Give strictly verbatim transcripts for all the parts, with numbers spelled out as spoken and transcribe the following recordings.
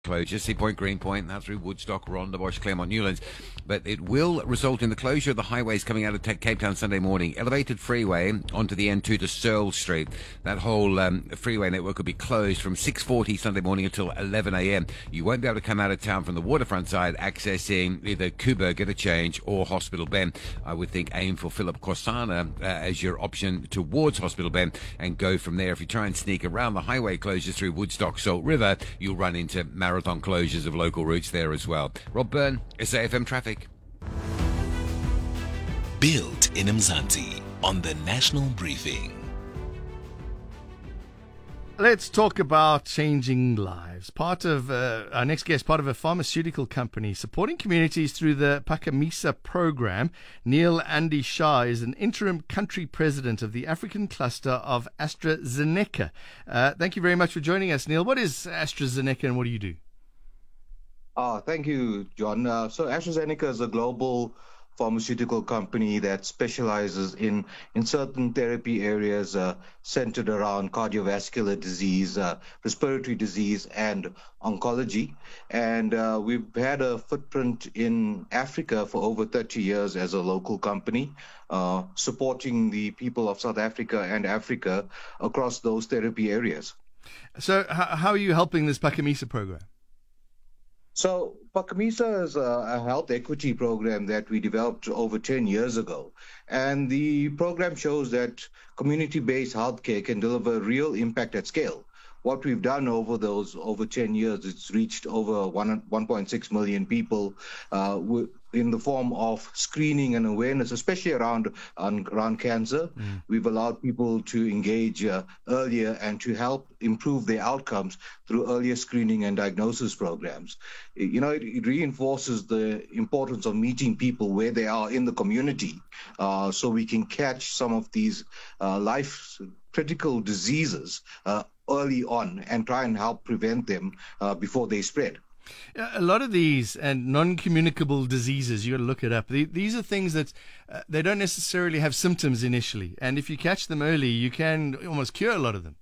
closure, Sea Point, Greenpoint, now through Woodstock, Rondebosch, Claremont, Newlands. But it will result in the closure of the highways coming out of Cape Town Sunday morning. Elevated freeway onto the N two to Searle Street. That whole um, freeway network will be closed from six forty Sunday morning until eleven a.m. You won't be able to come out of town from the waterfront side accessing either Kuba, Get a Change, or Hospital Bend. I would think aim for Philip Corsana uh, as your option towards Hospital Bend and go from there. If you try and sneak around the highway closures through Woodstock, Salt River, you'll run into marathon closures of local routes there as well. Rob Byrne, S A F M Traffic. Built in Mzansi on the National Briefing. Let's talk about changing lives. Part of uh, our next guest, part of a pharmaceutical company supporting communities through the Phakamisa program. Neil Andy Shah is an interim country president of the African cluster of AstraZeneca. Uh, thank you very much for joining us, Neil. What is AstraZeneca and what do you do? Uh, thank you, John. Uh, so AstraZeneca is a global pharmaceutical company that specializes in, in certain therapy areas uh, centered around cardiovascular disease, uh, respiratory disease, and oncology. And uh, we've had a footprint in Africa for over thirty years as a local company, uh, supporting the people of South Africa and Africa across those therapy areas. So h- how are you helping this Phakamisa program? So Phakamisa is a, a health equity program that we developed over ten years ago. And the program shows that community-based healthcare can deliver real impact at scale. What we've done over those over ten years, it's reached over one, 1.6 million people uh, in the form of screening and awareness, especially around, um, around cancer. Mm. We've allowed people to engage uh, earlier and to help improve their outcomes through earlier screening and diagnosis programs. You know, it, it reinforces the importance of meeting people where they are in the community uh, so we can catch some of these uh, life-critical diseases uh, early on and try and help prevent them uh, before they spread. A lot of these and non-communicable diseases, you got to look it up. These are things that uh, they don't necessarily have symptoms initially. And if you catch them early, you can almost cure a lot of them.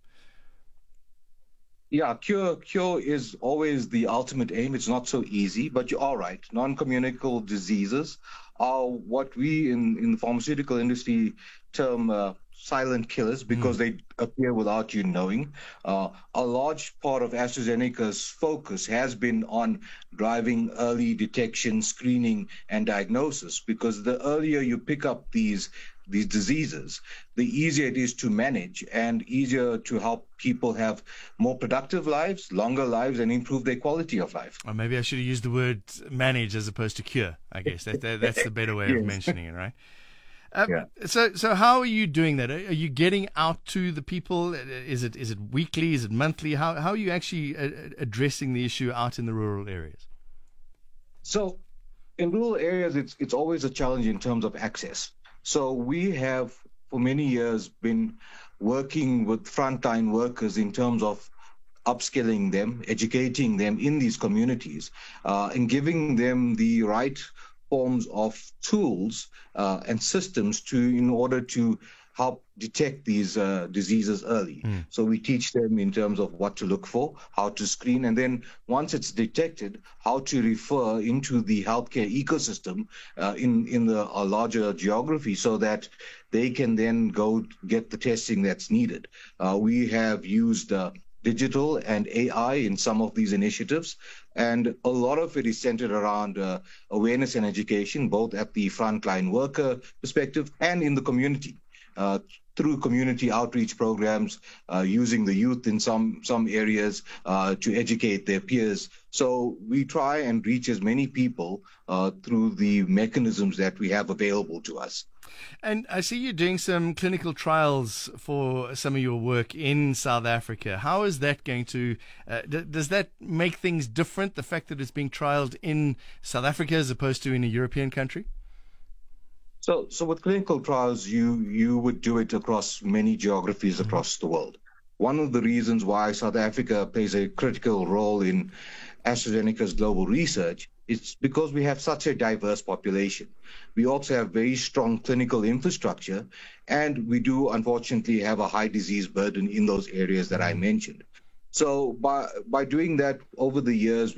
Yeah, cure cure is always the ultimate aim. It's not so easy, but you're all right. Non-communicable diseases are what we in, in the pharmaceutical industry term uh, silent killers because mm. they appear without you knowing. Uh, a large part of AstraZeneca's focus has been on driving early detection, screening, and diagnosis because the earlier you pick up these these diseases, the easier it is to manage and easier to help people have more productive lives, longer lives, and improve their quality of life. Or maybe I should have used the word manage as opposed to cure, I guess. That, that, that's the better way yes. of mentioning it, right? Uh, yeah. So, so how are you doing that? Are you getting out to the people? Is it is it weekly? Is it monthly? How how are you actually addressing the issue out in the rural areas? So, in rural areas, it's it's always a challenge in terms of access. So we have for many years been working with frontline workers in terms of upskilling them, educating them in these communities, uh, and giving them the right forms of tools uh, and systems to in order to help detect these uh, diseases early. Mm. So we teach them in terms of what to look for, how to screen, and then once it's detected, how to refer into the healthcare ecosystem uh, in, in the a larger geography so that they can then go get the testing that's needed. Uh, we have used uh, digital and A I in some of these initiatives. And a lot of it is centered around uh, awareness and education, both at the frontline worker perspective and in the community, uh, through community outreach programs, uh, using the youth in some, some areas uh, to educate their peers. So we try and reach as many people uh, through the mechanisms that we have available to us. And I see you're doing some clinical trials for some of your work in South Africa. How is that going to, uh, d- does that make things different, the fact that it's being trialed in South Africa as opposed to in a European country? So, so with clinical trials, you, you would do it across many geographies mm-hmm. across the world. One of the reasons why South Africa plays a critical role in AstraZeneca's global research is because we have such a diverse population. We also have very strong clinical infrastructure, and we do unfortunately have a high disease burden in those areas that I mentioned. So by by doing that over the years,